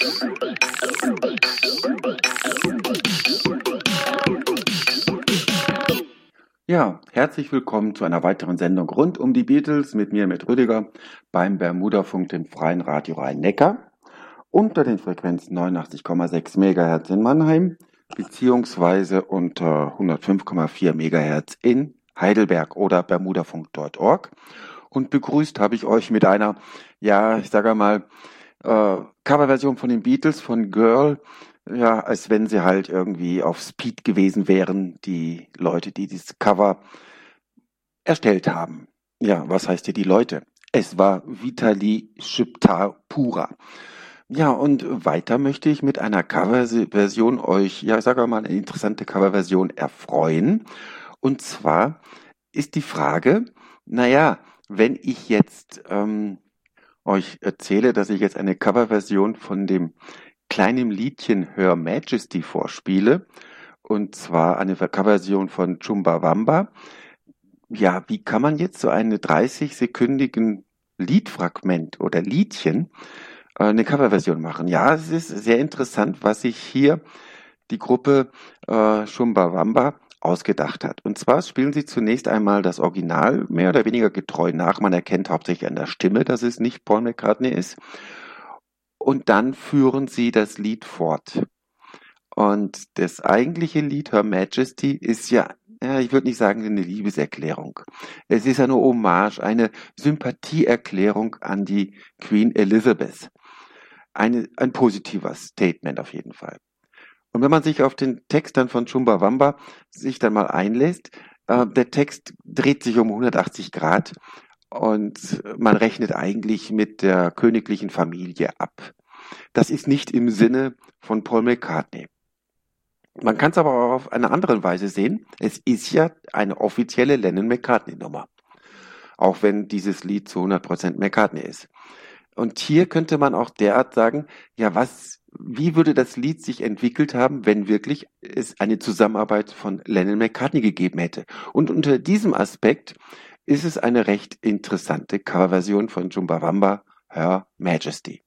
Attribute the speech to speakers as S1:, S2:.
S1: Ja, herzlich willkommen zu einer weiteren Sendung rund um die Beatles mit mir, mit Rüdiger, beim Bermudafunk, dem Freien Radio Rhein-Neckar, unter den Frequenzen 89,6 MHz in Mannheim, beziehungsweise unter 105,4 MHz in Heidelberg oder bermudafunk.org. Und begrüßt habe ich euch mit einer, ja, ich sage mal, Coverversion von den Beatles, von Girl, ja, als wenn sie halt irgendwie auf Speed gewesen wären, die Leute, die dieses Cover erstellt haben. Ja, was heißt hier die Leute? Es war Vitali Chibchar-Pura. Ja, und weiter möchte ich mit einer Coverversion euch, ja, ich sage mal, eine interessante Coverversion erfreuen. Und zwar ist die Frage, naja, wenn ich jetzt euch erzähle, dass ich jetzt eine Coverversion von dem kleinen Liedchen Her Majesty vorspiele, und zwar eine Coverversion von Chumbawamba. Ja, wie kann man jetzt so eine 30-sekündigen Liedfragment oder Liedchen eine Coverversion machen? Ja, es ist sehr interessant, was sich hier die Gruppe Chumbawamba ausgedacht hat. Und zwar spielen sie zunächst einmal das Original mehr oder weniger getreu nach. Man erkennt hauptsächlich an der Stimme, dass es nicht Paul McCartney ist. Und dann führen sie das Lied fort. Und das eigentliche Lied Her Majesty ist ja, ich würde nicht sagen eine Liebeserklärung. Es ist eine Hommage, eine Sympathieerklärung an die Queen Elizabeth. Ein positiver Statement auf jeden Fall. Und wenn man sich auf den Text dann von Chumbawamba sich dann mal einlässt, der Text dreht sich um 180 Grad und man rechnet eigentlich mit der königlichen Familie ab. Das ist nicht im Sinne von Paul McCartney. Man kann es aber auch auf eine andere Weise sehen. Es ist ja eine offizielle Lennon-McCartney-Nummer. Auch wenn dieses Lied zu 100% McCartney ist. Und hier könnte man auch derart sagen, ja, wie würde das Lied sich entwickelt haben, wenn wirklich es eine Zusammenarbeit von Lennon-McCartney gegeben hätte? Und unter diesem Aspekt ist es eine recht interessante Coverversion von Chumbawamba, Her Majesty.